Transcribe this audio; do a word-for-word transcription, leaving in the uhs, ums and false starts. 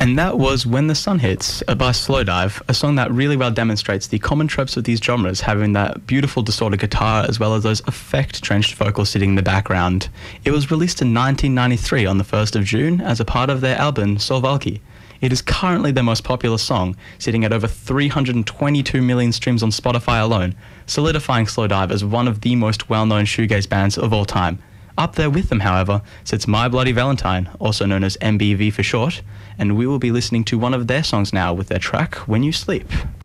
And that was When the Sun Hits uh, by Slowdive, a song that really well demonstrates the common tropes of these genres, having that beautiful distorted guitar as well as those effect-drenched vocals sitting in the background. It was released in nineteen ninety-three on the first of June as a part of their album Solvalki. It is currently their most popular song, sitting at over three hundred twenty-two million streams on Spotify alone, solidifying Slowdive as one of the most well-known shoegaze bands of all time. Up there with them, however, sits My Bloody Valentine, also known as M B V for short, and we will be listening to one of their songs now with their track When You Sleep.